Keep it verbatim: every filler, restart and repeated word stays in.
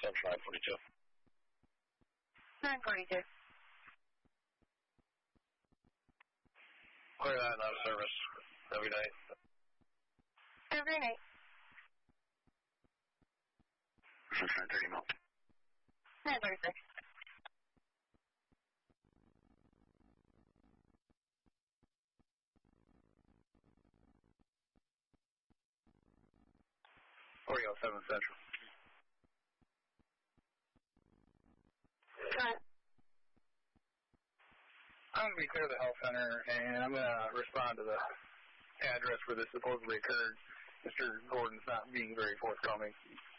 Central nine forty-two. nine forty-two. Clear that, not a service. Every night. Every night. nine thirty mil. nine thirty-six. four oh seven Central. Got it. I'm going to be clear of the health center, and I'm going to respond to the address where this supposedly occurred. Mister Gordon's not being very forthcoming.